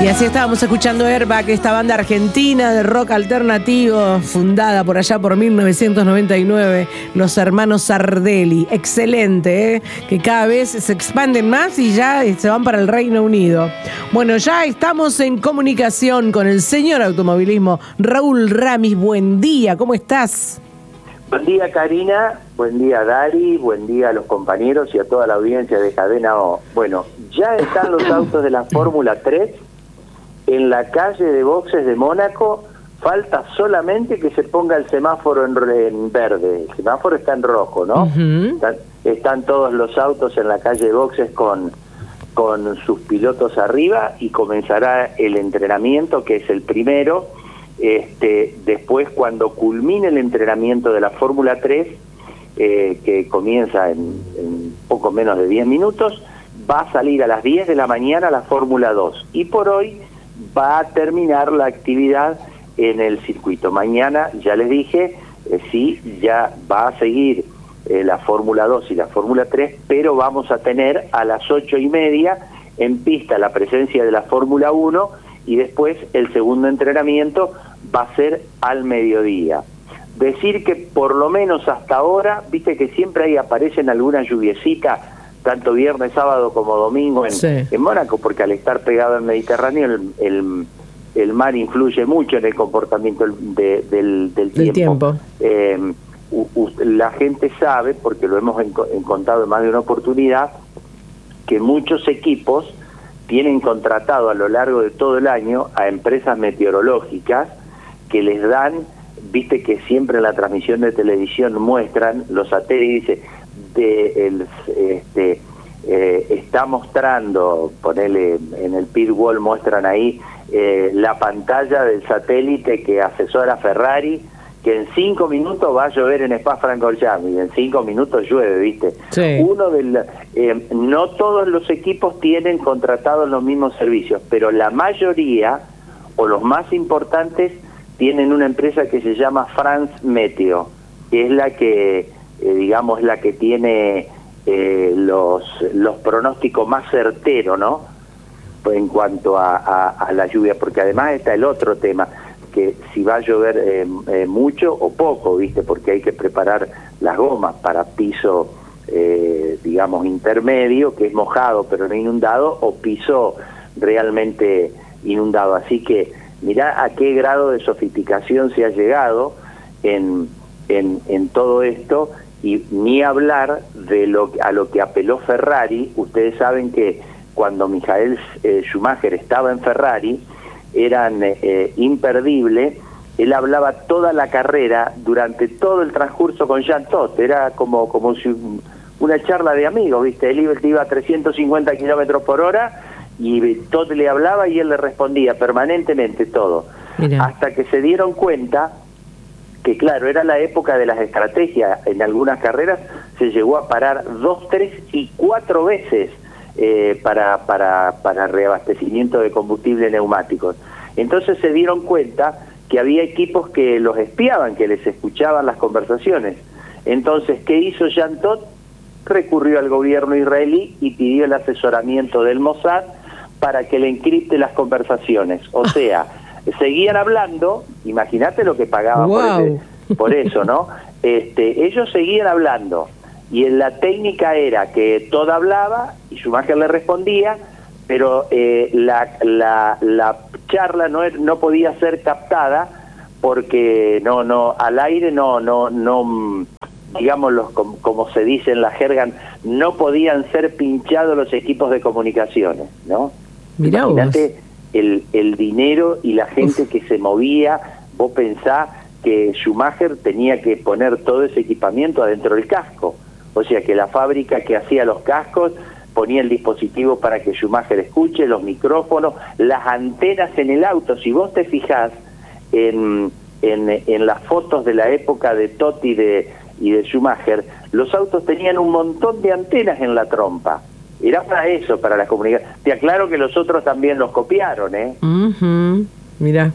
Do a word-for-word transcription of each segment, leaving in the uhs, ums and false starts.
Y así estábamos escuchando Airbag, esta banda argentina de rock alternativo, fundada por allá por mil novecientos noventa y nueve, los hermanos Sardelli. Excelente, ¿eh? Que cada vez se expanden más y ya se van para el Reino Unido. Bueno, ya estamos en comunicación con el señor automovilismo, Raúl Ramis. Buen día, ¿cómo estás? Buen día, Karina, buen día, Dari, buen día a los compañeros y a toda la audiencia de Cadena O. Bueno, ya están los autos de la Fórmula tres en la calle de boxes de Mónaco. Falta solamente que se ponga el semáforo en, en verde. El semáforo está en rojo, ¿no? Uh-huh. Están, están todos los autos en la calle de boxes con, con sus pilotos arriba y comenzará el entrenamiento, que es el primero. Este, después, cuando culmine el entrenamiento de la Fórmula tres, eh, que comienza en, en poco menos de diez minutos, va a salir a las diez de la mañana la Fórmula dos. Y por hoy va a terminar la actividad en el circuito. Mañana, ya les dije, eh, sí, ya va a seguir eh, la Fórmula dos y la Fórmula tres, pero vamos a tener a las ocho y media en pista la presencia de la Fórmula uno y después el segundo entrenamiento va a ser al mediodía. Decir que por lo menos hasta ahora, viste que siempre ahí aparecen algunas lluviecitas, tanto viernes, sábado como domingo en, sí. en Mónaco, porque al estar pegado al Mediterráneo el, el, el mar influye mucho en el comportamiento de, del, del tiempo. tiempo. Eh, u, u, la gente sabe, porque lo hemos encontrado en más de una oportunidad, que muchos equipos tienen contratado a lo largo de todo el año a empresas meteorológicas que les dan, viste que siempre en la transmisión de televisión muestran los satélites de el, este eh, está mostrando, ponele en el pit wall, muestran ahí eh, la pantalla del satélite que asesora Ferrari, que en cinco minutos va a llover en Spa-Francorchamps y en cinco minutos llueve, viste. Sí. Uno del eh, no todos los equipos tienen contratados los mismos servicios, pero la mayoría o los más importantes tienen una empresa que se llama France Meteo, que es la que eh, digamos la que tiene eh, los los pronósticos más certeros, ¿no? En cuanto a, a, a la lluvia, porque además está el otro tema, que si va a llover eh, eh, mucho o poco, ¿viste? Porque hay que preparar las gomas para piso, eh, digamos, intermedio, que es mojado pero no inundado, o piso realmente inundado. Así que mirá a qué grado de sofisticación se ha llegado en, en, en todo esto, y ni hablar de lo a lo que apeló Ferrari. Ustedes saben que cuando Michael eh, Schumacher estaba en Ferrari, eran eh, imperdibles. Él hablaba toda la carrera, durante todo el transcurso con Jean Todt, era como como si una charla de amigos, ¿viste? Él iba, iba a trescientos cincuenta kilómetros por hora y Todt le hablaba y él le respondía permanentemente todo. Mirá. Hasta que se dieron cuenta que, claro, era la época de las estrategias. En algunas carreras se llegó a parar dos, tres y cuatro veces Eh, para, para, para reabastecimiento de combustible neumáticos. Entonces se dieron cuenta que había equipos que los espiaban, que les escuchaban las conversaciones. Entonces, ¿qué hizo Jean Todt? Recurrió al gobierno israelí y pidió el asesoramiento del Mossad para que le encripte las conversaciones. O sea, seguían hablando, imagínate lo que pagaban wow. por, ese, por eso, ¿no? Este, ellos seguían hablando. Y en la técnica era que Todt hablaba y Schumacher le respondía, pero eh, la, la, la charla no, no podía ser captada porque no no al aire no no no digamos los como, como se dice en la jerga, no podían ser pinchados los equipos de comunicaciones, ¿no? Mirá Imagínate el, el dinero y la gente Uf. que se movía. Vos pensás que Schumacher tenía que poner todo ese equipamiento adentro del casco. O sea que la fábrica que hacía los cascos ponía el dispositivo para que Schumacher escuche, los micrófonos, las antenas en el auto. Si vos te fijás en, en, en las fotos de la época de Todt y de, y de Schumacher, los autos tenían un montón de antenas en la trompa. Era para eso, para la comunicación. Te aclaro que los otros también los copiaron, ¿eh? Uh-huh. Mirá,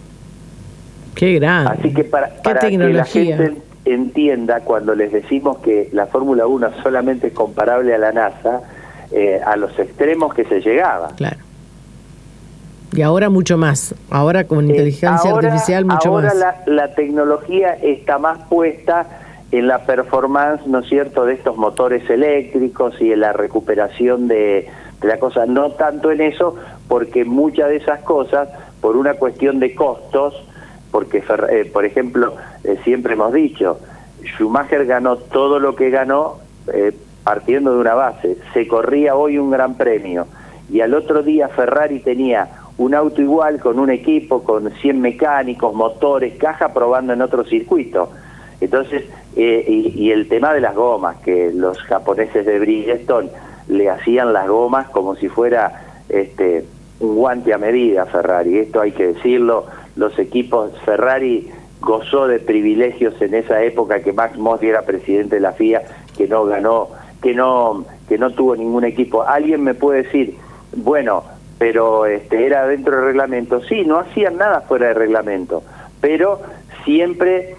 qué grande. Así que para, para que la gente entienda, cuando les decimos que la Fórmula uno solamente es comparable a la NASA, eh, a los extremos que se llegaba. Claro. Y ahora mucho más. Ahora con Eh, inteligencia ahora, artificial mucho ahora más. Ahora la, la tecnología está más puesta en la performance, ¿no es cierto?, de estos motores eléctricos y en la recuperación de, de la cosa. No tanto en eso, porque muchas de esas cosas, por una cuestión de costos, porque, eh, por ejemplo, eh, siempre hemos dicho, Schumacher ganó todo lo que ganó eh, partiendo de una base. Se corría hoy un gran premio y al otro día Ferrari tenía un auto igual, con un equipo, con cien mecánicos, motores, caja, probando en otro circuito. Entonces, eh, y, y el tema de las gomas, que los japoneses de Bridgestone le hacían las gomas como si fuera este un guante a medida Ferrari. Esto hay que decirlo, los equipos Ferrari gozó de privilegios en esa época que Max Mosley era presidente de la F I A, que no ganó, que no que no tuvo ningún equipo. Alguien me puede decir, bueno, pero este era dentro del reglamento. Sí, no hacían nada fuera de reglamento, pero siempre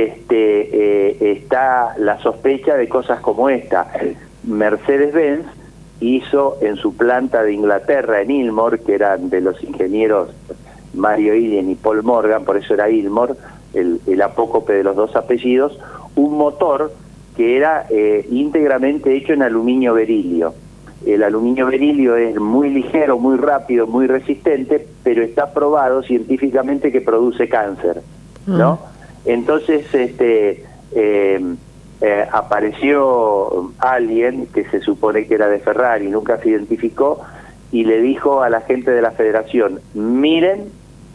este eh, está la sospecha de cosas como esta. Mercedes-Benz hizo en su planta de Inglaterra, en Ilmor, que eran de los ingenieros Mario Ilien y Paul Morgan, por eso era Ilmor, el, el apócope de los dos apellidos, un motor que era eh, íntegramente hecho en aluminio berilio. El aluminio berilio es muy ligero, muy rápido, muy resistente, pero está probado científicamente que produce cáncer, ¿no? Mm. Entonces, este eh, eh, apareció alguien que se supone que era de Ferrari, nunca se identificó, y le dijo a la gente de la federación, miren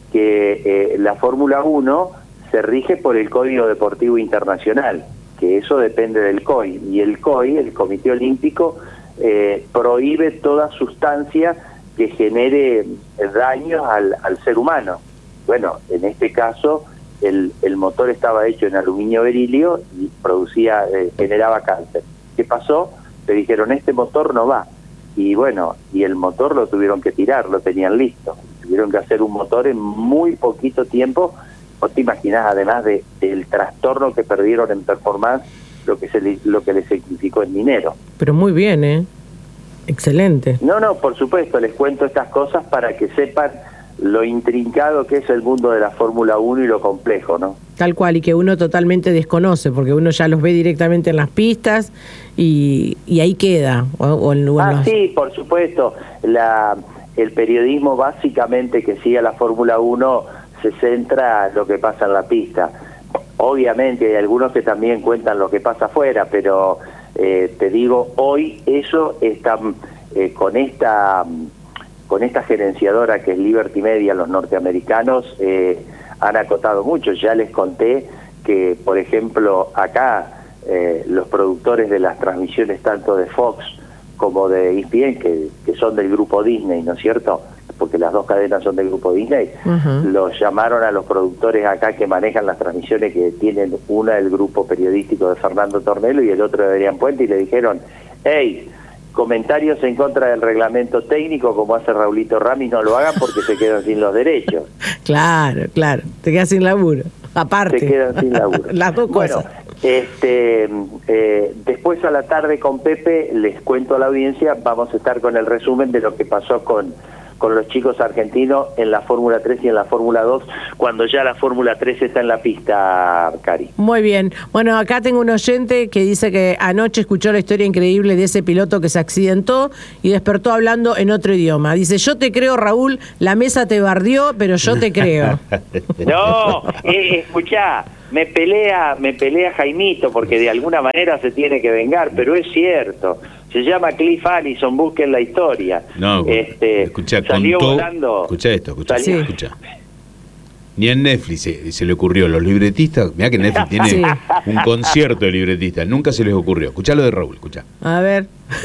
que eh, la Fórmula uno se rige por el Código Deportivo Internacional, que eso depende del C O I, y el C O I, el Comité Olímpico, eh, prohíbe toda sustancia que genere daños al, al ser humano. Bueno, en este caso el, el motor estaba hecho en aluminio berilio y producía, eh, generaba cáncer. ¿Qué pasó? Le dijeron, este motor no va. Y bueno, y el motor lo tuvieron que tirar, lo tenían listo. Tuvieron que hacer un motor en muy poquito tiempo. Vos te imaginás, además de, del trastorno que perdieron en performance, lo que se le, lo que les significó en dinero. Pero muy bien, ¿eh? Excelente. No, no, por supuesto, les cuento estas cosas para que sepan lo intrincado que es el mundo de la Fórmula uno y lo complejo, ¿no? Tal cual, y que uno totalmente desconoce, porque uno ya los ve directamente en las pistas y, y ahí queda. O, o en, o en ah, los... sí, por supuesto. La, el periodismo básicamente que sigue a la Fórmula uno se centra en lo que pasa en la pista. Obviamente hay algunos que también cuentan lo que pasa afuera, pero eh, te digo, hoy eso está eh, con esta con esta gerenciadora que es Liberty Media, los norteamericanos eh, han acotado mucho. Ya les conté que, por ejemplo, acá eh, los productores de las transmisiones tanto de Fox como de E S P N, que, que son del grupo Disney, ¿no es cierto?, porque las dos cadenas son del grupo Disney, uh-huh. Los llamaron a los productores acá que manejan las transmisiones, que tienen una del grupo periodístico de Fernando Tornello y el otro de Adrián Puente, y le dijeron, hey, comentarios en contra del reglamento técnico, como hace Raulito Ramis, no lo hagan porque se quedan sin los derechos. Claro, claro, te quedas sin laburo, aparte. Se quedan sin laburo. Las dos bueno, cosas. Este, eh, después a la tarde con Pepe, les cuento a la audiencia, vamos a estar con el resumen de lo que pasó con con los chicos argentinos en la Fórmula tres y en la Fórmula dos, cuando ya la Fórmula tres está en la pista, Cari. Muy bien. Bueno, acá tengo un oyente que dice que anoche escuchó la historia increíble de ese piloto que se accidentó y despertó hablando en otro idioma. Dice, yo te creo, Raúl, la mesa te bardeó, pero yo te creo. No, eh, escuchá, me pelea, me pelea Jaimito, porque de alguna manera se tiene que vengar, pero es cierto. Se llama Cliff Allison, busquen la historia. No, este, escuchá, salió contó, volando. Escuchá esto, escuchá, salió, sí. escuchá. Ni en Netflix se, se le ocurrió. Los libretistas, mirá que Netflix tiene sí. un concierto de libretistas, nunca se les ocurrió. Escuchá lo de Raúl, escuchá. A ver.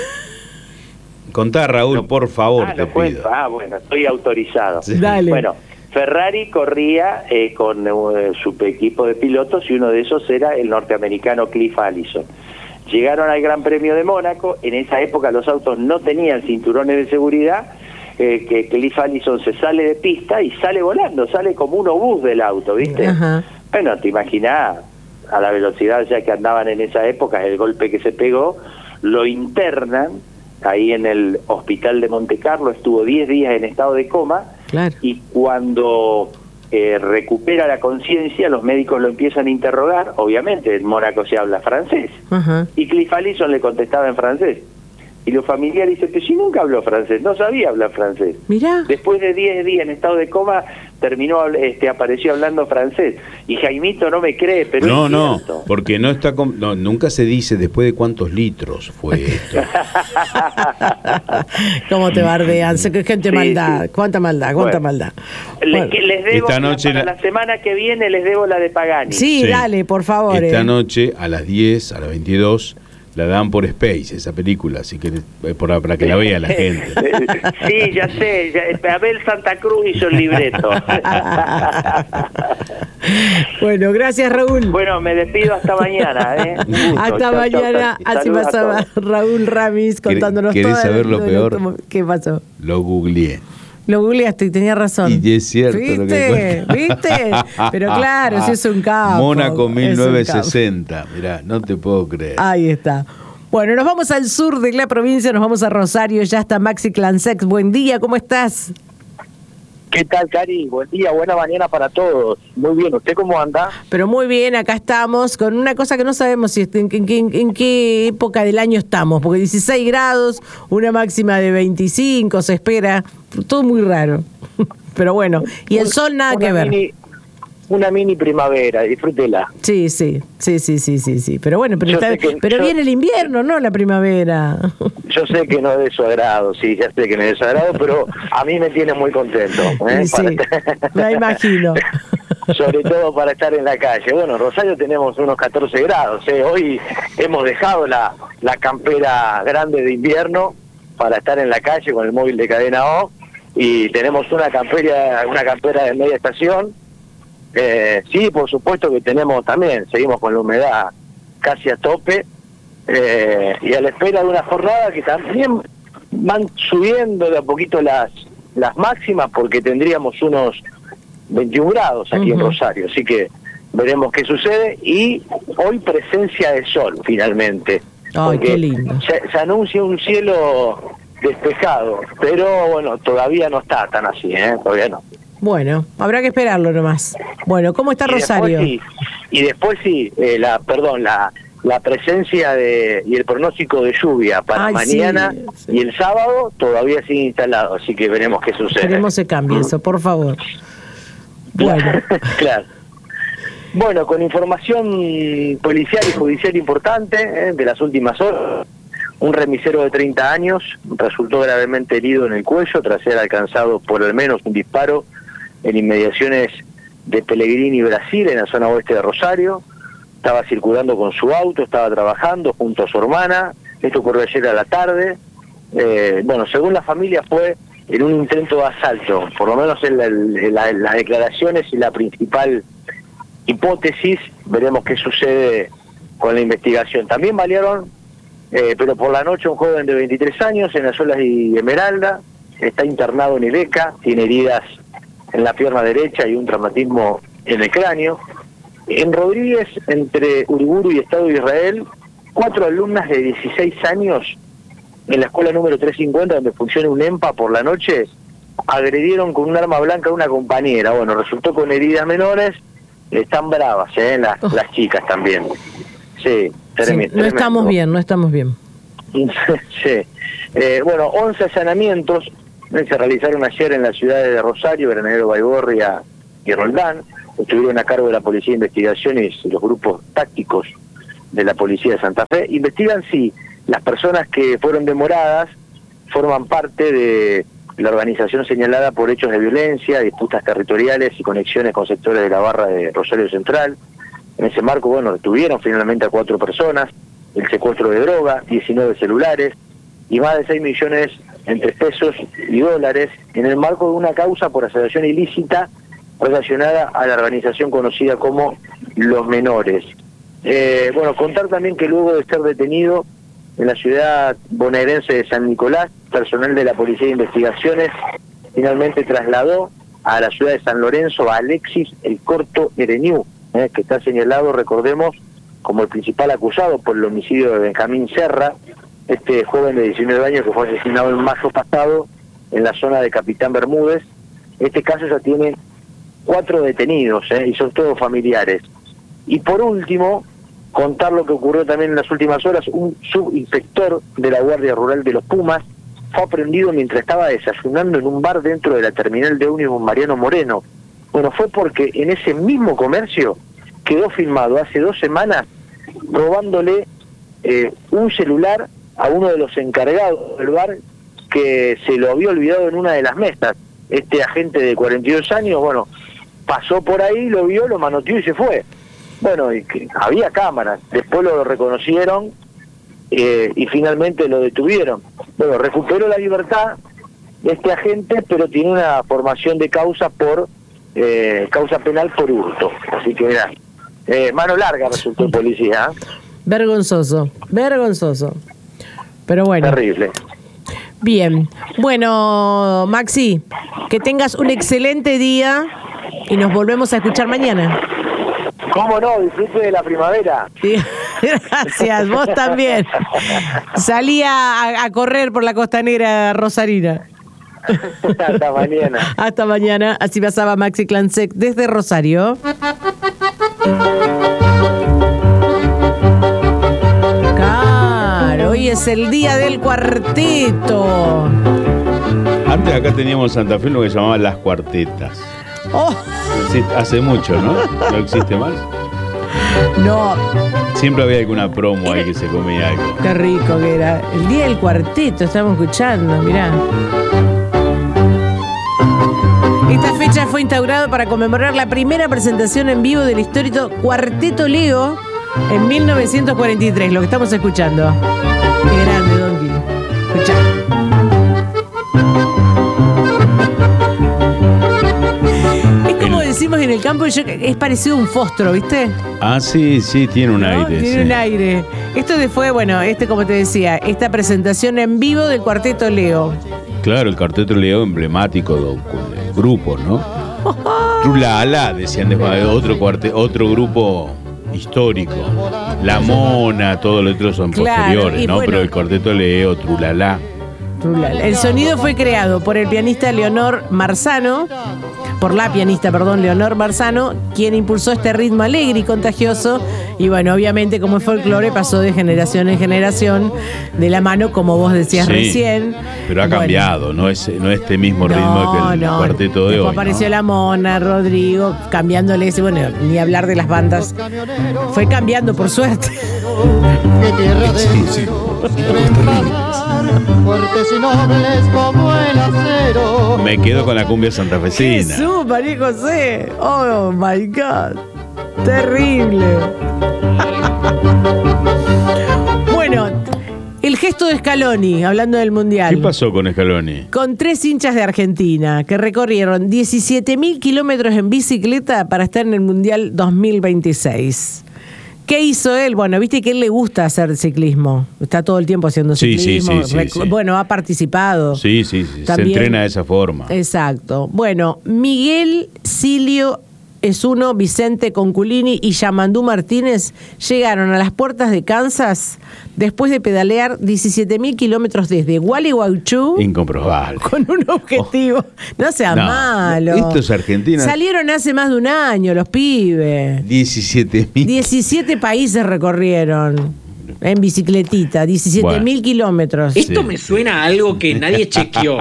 Contá, Raúl, no, por favor, ah, te no pido. Ah, bueno, estoy autorizado. Sí. Dale. Bueno, Ferrari corría eh, con eh, su equipo de pilotos y uno de esos era el norteamericano Cliff Allison. Llegaron al Gran Premio de Mónaco, en esa época los autos no tenían cinturones de seguridad, eh, que Cliff Allison se sale de pista y sale volando, sale como un obús del auto, ¿viste? Ajá. Bueno, te imaginás, a la velocidad ya que andaban en esa época, el golpe que se pegó, lo internan ahí en el hospital de Monte Carlo, estuvo diez días en estado de coma, Claro. Y cuando eh, recupera la conciencia, los médicos lo empiezan a interrogar. Obviamente, en Mónaco se habla francés. Uh-huh. Y Cliff Allison le contestaba en francés. Y los familiares dicen, pero si nunca habló francés, no sabía hablar francés. Mirá. Después de diez días en estado de coma, terminó, este, apareció hablando francés. Y Jaimito no me cree, pero no, es no, cierto. Porque no está, con, no, nunca se dice después de cuántos litros fue esto. ¿Cómo te bardean? Sé que gente Sí, maldad, sí. cuánta maldad, cuánta Bueno, maldad. Les, Bueno. que les debo, Esta noche para la... la semana que viene les debo la de Pagani. Sí, Sí. dale, por favor. Esta eh. noche a las diez, a las veintidós, la dan por Space, esa película, así que eh, por, para que la vea la gente. Sí, ya sé, ya, Abel Santa Cruz hizo el libreto. Bueno, gracias, Raúl. Bueno, me despido hasta mañana. ¿eh? Un gusto. Hasta Chau, mañana. chau, Así saludos a pasaba todos. Raúl Ramis contándonos ¿Querés todo. saber lo peor? ¿Qué pasó? Lo googleé. Lo googleaste y tenía razón. Y es cierto ¿Viste? lo que cuenta. ¿Viste? Pero claro, si es un capo. Mónaco es mil un novecientos sesenta. Mirá, no te puedo creer. Ahí está. Bueno, nos vamos al sur de la provincia, nos vamos a Rosario, ya está Maxi Clansex. Buen día, ¿cómo estás? ¿Qué tal, Cari? Buen día, buena mañana para todos. Muy bien, ¿usted cómo anda? Pero muy bien, acá estamos con una cosa que no sabemos si en, en, en, en qué época del año estamos, porque dieciséis grados, una máxima de veinticinco, se espera, todo muy raro. Pero bueno, y el sol nada una que ver. Mini, una mini primavera, disfrútela. Sí, sí, sí, sí, sí, sí, sí. Pero bueno, pero, está, que, pero yo, viene el invierno, ¿no? La primavera. Yo sé que no es de su agrado, sí, ya sé que no es de su agrado, pero a mí me tiene muy contento. ¿eh? Sí, me imagino. Sobre todo para estar en la calle. Bueno, en Rosario tenemos unos catorce grados. ¿eh? Hoy hemos dejado la, la campera grande de invierno para estar en la calle con el móvil de Cadena O, y tenemos una campera, una campera de media estación. Eh, sí, por supuesto que tenemos también, seguimos con la humedad casi a tope, eh, y a la espera de una jornada que también van subiendo de a poquito las las máximas, porque tendríamos unos veintiún grados aquí uh-huh. en Rosario, así que veremos qué sucede. Y hoy presencia de sol finalmente. Ay, qué lindo. Se, se anuncia un cielo despejado, pero bueno, todavía no está tan así, ¿eh? Todavía no. Bueno, habrá que esperarlo nomás. Bueno, ¿cómo está y Rosario? Después sí, y después sí, eh, la, perdón, la, la presencia de y el pronóstico de lluvia para Ay, mañana sí, sí. y el sábado todavía sigue instalado, así que veremos qué sucede. Esperemos se cambie eso, por favor. Bueno. Claro. Bueno, con información policial y judicial importante eh, de las últimas horas, un remisero de treinta años resultó gravemente herido en el cuello tras ser alcanzado por al menos un disparo en inmediaciones de Pellegrini, Brasil, en la zona oeste de Rosario. Estaba circulando con su auto, estaba trabajando junto a su hermana. Esto ocurrió ayer a la tarde. Eh, bueno, según la familia fue en un intento de asalto, por lo menos en, la, en la, las declaraciones y la principal hipótesis. Veremos qué sucede con la investigación. También balearon, eh, pero por la noche, un joven de veintitrés años en Azuelas y Esmeralda. Está internado en Ibeca, tiene heridas en la pierna derecha y un traumatismo en el cráneo. En Rodríguez, entre Uriburu y Estado de Israel, cuatro alumnas de dieciséis años en la escuela número trescientos cincuenta, donde funciona un EMPA por la noche, agredieron con un arma blanca a una compañera. Bueno, resultó con heridas menores. Están bravas, ¿eh? Las, oh. las chicas también. Sí, tremendo. Sí, no estamos bien, no estamos bien. Sí. Eh, bueno, once allanamientos se realizaron ayer en las ciudades de Rosario, Granadero Baigorria y Roldán. Estuvieron a cargo de la Policía de Investigaciones y los grupos tácticos de la Policía de Santa Fe. Investigan si las personas que fueron demoradas forman parte de la organización señalada por hechos de violencia, disputas territoriales y conexiones con sectores de la barra de Rosario Central. En ese marco, bueno, detuvieron finalmente a cuatro personas, el secuestro de droga, diecinueve celulares y más de seis millones entre pesos y dólares en el marco de una causa por asociación ilícita relacionada a la organización conocida como Los Menores. Eh, bueno, contar también que luego de ser detenido en la ciudad bonaerense de San Nicolás, personal de la Policía de Investigaciones finalmente trasladó a la ciudad de San Lorenzo a Alexis El Corto Ereñú, eh, que está señalado, recordemos, como el principal acusado por el homicidio de Benjamín Serra, este joven de diecinueve años que fue asesinado en mayo pasado en la zona de Capitán Bermúdez, Este caso ya tiene cuatro detenidos, ¿eh? Y son todos familiares. Y por último, contar lo que ocurrió también en las últimas horas. Un subinspector de la Guardia Rural de Los Pumas fue aprendido mientras estaba desayunando en un bar dentro de la terminal de ómnibus Mariano Moreno. Bueno, fue porque en ese mismo comercio quedó filmado hace dos semanas robándole eh, un celular a uno de los encargados del bar que se lo había olvidado en una de las mesas. Este agente de cuarenta y dos años, bueno, pasó por ahí, lo vio, lo manoteó y se fue. Bueno, y que había cámaras, después lo reconocieron eh, y finalmente lo detuvieron. Bueno, recuperó la libertad este agente, pero tiene una formación de causa por eh, causa penal por hurto. Así que mira, eh, mano larga resultó el policía. ¿eh? Vergonzoso, vergonzoso. Pero bueno. Terrible. Bien. Bueno, Maxi, que tengas un excelente día y nos volvemos a escuchar mañana. ¿Cómo no? Disfrute de la primavera. Sí, gracias, vos también. Salí a, a correr por la costanera rosarina. Hasta mañana. Hasta mañana. Así pasaba Maxi Clansec desde Rosario. Claro, hoy es el día del cuarteto. Antes acá teníamos en Santa Fe lo que llamaban las cuartetas. Oh. Hace mucho, ¿no? ¿No existe más? No. Siempre había alguna promo ahí que se comía algo. Qué rico que era. El día del cuarteto, estamos escuchando, mirá. Esta fecha fue instaurada para conmemorar la primera presentación en vivo del histórico Cuarteto Leo en mil novecientos cuarenta y tres, lo que estamos escuchando. Qué grande, Donkey. Escuchá. Es como decimos en el campo, yo, es parecido a un fósforo, ¿viste? Ah, sí, sí, tiene un ¿No? aire. Tiene sí. un aire. Esto de fue, bueno, este como te decía, esta presentación en vivo del Cuarteto Leo. Claro, el Cuarteto Leo emblemático del grupo, ¿no? Trulala, decían después, otro, cuarte, otro grupo histórico. La Mona, todos los otros son Claro, posteriores, y ¿no? bueno. Pero el Cuarteto Leo, Trulala. El sonido fue creado por el pianista Leonor Marzano, por la pianista, perdón, Leonor Marzano, quien impulsó este ritmo alegre y contagioso. Y bueno, obviamente como el folclore pasó de generación en generación, de la mano, como vos decías Sí, recién. Pero ha Bueno, cambiado, no es, no este mismo ritmo no, que el no. Cuarteto de Después hoy, apareció ¿no? la Mona, Rodrigo, cambiándole ese, bueno, ni hablar de las bandas. Fue cambiando, por suerte. Fuertes y nobles como el acero. Me quedo con la cumbia santafesina. Jesús, María José. Oh my God. Terrible. Bueno, el gesto de Scaloni, hablando del Mundial. ¿Qué pasó con Scaloni? Con tres hinchas de Argentina que recorrieron diecisiete mil kilómetros en bicicleta para estar en el Mundial dos mil veintiséis. ¿Qué hizo él? Bueno, viste que a él le gusta hacer ciclismo. Está todo el tiempo haciendo Sí, sí, ciclismo. sí, sí, Recu- sí. Bueno, ha participado. Sí, sí, sí. También- Se entrena de esa forma. Exacto. Bueno, Miguel Silio Esuno, Vicente Conculini y Yamandú Martínez llegaron a las puertas de Kansas después de pedalear diecisiete mil kilómetros desde Gualeguaychú Incomprobable. con un objetivo. No sea No, malo. esto es Argentina. Salieron hace más de un año los pibes. diecisiete mil. diecisiete países recorrieron en bicicletita, diecisiete mil Bueno. kilómetros. Esto Sí, me sí. suena a algo que nadie chequeó.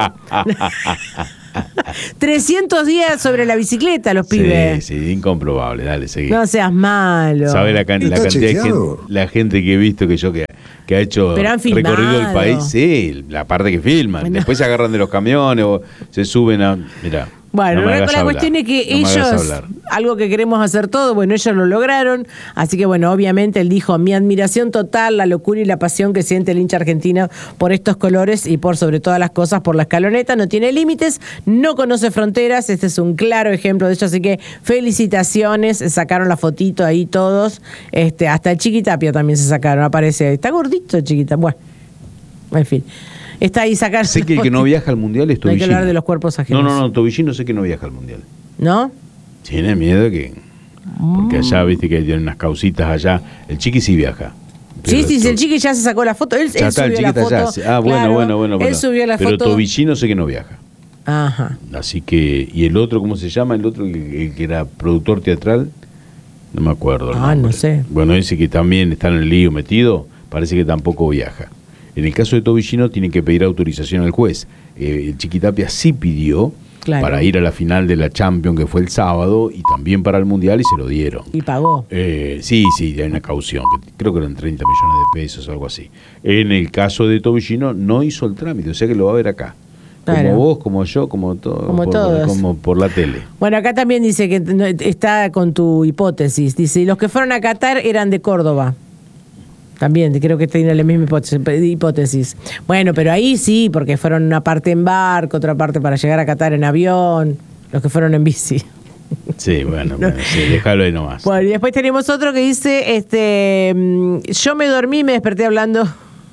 trescientos días sobre la bicicleta los pibes. Sí, sí, incomprobable. Dale, seguí. No seas malo. ¿Sabe la, can- la Está cantidad de gente, chequeado. la gente que he visto que yo que, que ha hecho Pero han filmado. recorrido el país? Sí, la parte que filman. Bueno. Después se agarran de los camiones o se suben a... Mirá. Bueno, no me la, hagas la hablar, cuestión es que no me hagas ellos, hablar. algo que queremos hacer todos, bueno, ellos lo lograron, así que bueno, obviamente él dijo, mi admiración total, la locura y la pasión que siente el hincha argentino por estos colores y por sobre todas las cosas por la escaloneta, no tiene límites, no conoce fronteras, este es un claro ejemplo de ello, así que felicitaciones, sacaron la fotito ahí todos, este, hasta el Chiquitapia también se sacaron, aparece ahí, está gordito el Chiquitapia, bueno, en fin. Está ahí sacar. Sé que el que no viaja al mundial es No hay que Tobillino. hablar de los cuerpos ajenos. No, no, no, Tobillino sé que no viaja al mundial. ¿No? Tiene miedo que... Porque allá, viste que tienen unas causitas allá. El Chiqui sí viaja. Sí, Pero sí, sí, to- el Chiqui ya se sacó la foto. Él, Ya él está, el subió Chiqui la está foto. allá. Ah, bueno, Claro, bueno, bueno. Él bueno. subió la Pero foto. Tobillino sé que no viaja. Ajá. Así que, ¿y el otro cómo se llama? El otro, el, el que era productor teatral, no me acuerdo el Ah, nombre. no sé. Bueno, ese que también está en el lío metido, parece que tampoco viaja. En el caso de Tobillino tienen que pedir autorización al juez. Eh, el Chiquitapia sí pidió, claro, para ir a la final de la Champions, que fue el sábado, y también para el Mundial, y se lo dieron. Y pagó. Eh, sí, sí, hay una caución, que creo que eran treinta millones de pesos o algo así. En el caso de Tobillino no hizo el trámite, o sea que lo va a ver acá. Claro. Como vos, como yo, como, todo, Como por, todos. como por la tele. Bueno, acá también dice que no- está con tu hipótesis. Dice, y los que fueron a Qatar eran de Córdoba. También, creo que tiene la misma hipótesis- hipótesis. Bueno, pero ahí sí, porque fueron una parte en barco, otra parte para llegar a Qatar en avión, los que fueron en bici. Sí, bueno, bueno, sí, déjalo ahí nomás. Bueno, y después tenemos otro que dice, este, mm, yo me dormí y me desperté hablando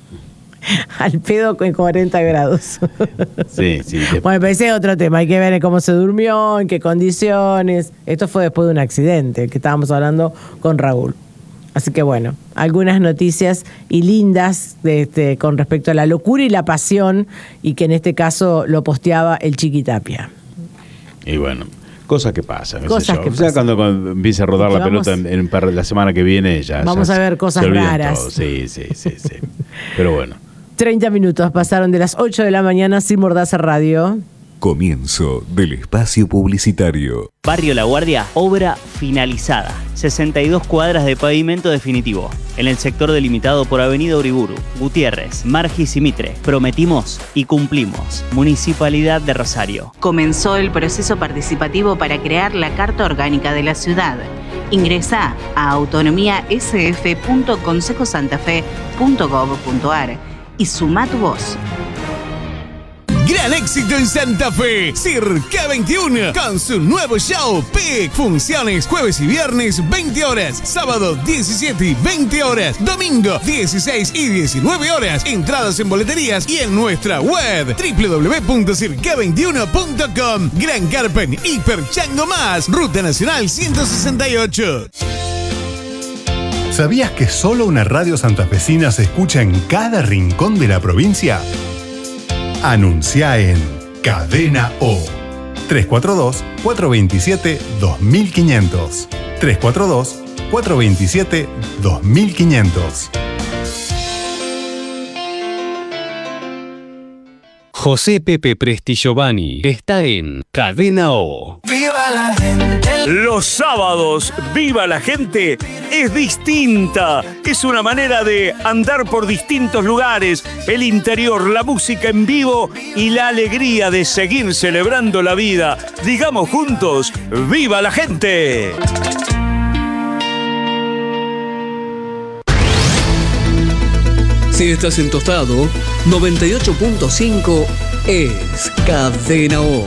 al pedo con cuarenta grados. Sí, sí. te- Bueno, pero ese es otro tema, hay que ver cómo se durmió, en qué condiciones. Esto fue después de un accidente que estábamos hablando con Raúl. Así que bueno, algunas noticias y lindas de este, con respecto a la locura y la pasión, y que en este caso lo posteaba el Chiquitapia. Y bueno, cosas que pasan. qué sé Cosas yo. que O sea, pasan. cuando, cuando empiece a rodar Y que la vamos- pelota en, en par- la semana que viene, ya. Vamos ya a se- ver cosas se olvidan raras. todo. Sí, sí, sí, sí. Pero bueno. treinta minutos pasaron de las ocho de la mañana sin Mordaza Radio. Comienzo del espacio publicitario. Barrio La Guardia, obra finalizada. sesenta y dos cuadras de pavimento definitivo. En el sector delimitado por Avenida Uriburu, Gutiérrez, Margis y Mitre. Prometimos y cumplimos. Municipalidad de Rosario. Comenzó el proceso participativo para crear la Carta Orgánica de la ciudad. Ingresá a autonomía s f punto consejo santa fe punto gov punto a r y sumá tu voz. Gran éxito en Santa Fe, Circa veintiuno, con su nuevo show P. Funciones jueves y viernes veinte horas, sábado diecisiete y veinte horas, domingo dieciséis y diecinueve horas. Entradas en boleterías y en nuestra web doble u doble u doble u punto circa veintiuno punto com. Gran Carpen, Hiper Chango Más, Ruta Nacional ciento sesenta y ocho. ¿Sabías que solo una radio santafesina se escucha en cada rincón de la provincia? Anuncia en Cadena O. tres cuatro dos, cuatro dos siete, dos mil quinientos. tres cuatro dos, cuatro dos siete, dos mil quinientos. José Pepe Presti Giovanni está en Cadena O. ¡Viva la gente! Los sábados, ¡Viva la gente! Es distinta. Es una manera de andar por distintos lugares, el interior, la música en vivo y la alegría de seguir celebrando la vida. Digamos juntos, ¡viva la gente! Si estás en Tostado, noventa y ocho punto cinco es Cadena O.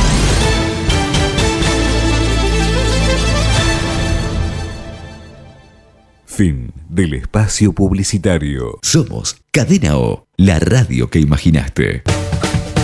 Fin del espacio publicitario. Somos Cadena O, la radio que imaginaste.